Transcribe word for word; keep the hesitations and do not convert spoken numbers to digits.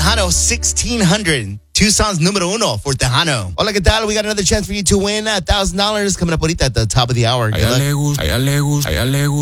Tejano sixteen hundred. Tucson's numero uno for Tejano. Hola, ¿qué tal? We got another chance for you to win one thousand dollars coming up ahorita at the top of the hour. Good luck.